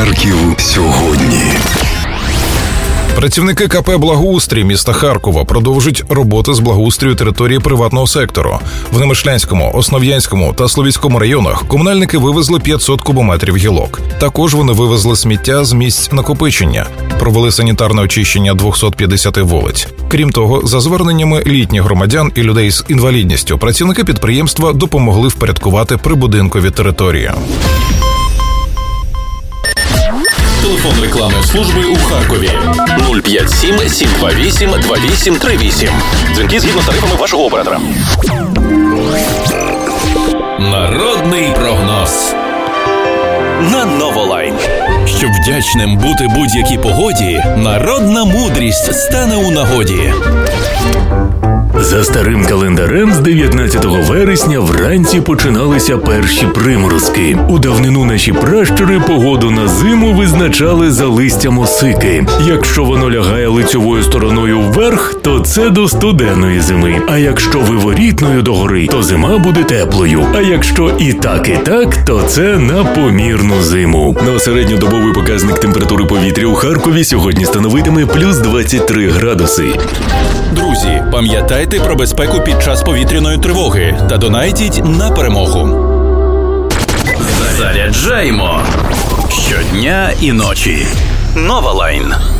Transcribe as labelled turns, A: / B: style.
A: Харків сьогодні.
B: Працівники КП «Благоустрій» міста Харкова продовжують роботи з благоустрою території приватного сектору. В Немишлянському, Основ'янському та Слов'янському районах комунальники вивезли 500 кубометрів гілок. Також вони вивезли сміття з місць накопичення, провели санітарне очищення 250 вулиць. Крім того, за зверненнями літніх громадян і людей з інвалідністю, працівники підприємства допомогли впорядкувати прибудинкові території.
C: Телефон рекламної служби у Харкові 057 728 2838. Дзвінки згідно з тарифами вашого оператора. Народний прогноз на Новолайн. Щоб вдячним бути будь-якій погоді, народна мудрість стане у нагоді.
D: За старим календарем з 19 вересня вранці починалися перші приморозки. У давнину наші пращури погоду на зиму визначали за листям осики. Якщо воно лягає лицьовою стороною вверх, то це до студеної зими. А якщо виворітною догори, то зима буде теплою. А якщо і так, то це на помірну зиму. На середньодобовий показник температури повітря у Харкові сьогодні становитиме плюс 23 градуси.
C: Друзі, пам'ятайте про безпеку під час повітряної тривоги та донайтіть на перемогу. Заряджаємо щодня і ночі. Новолайн.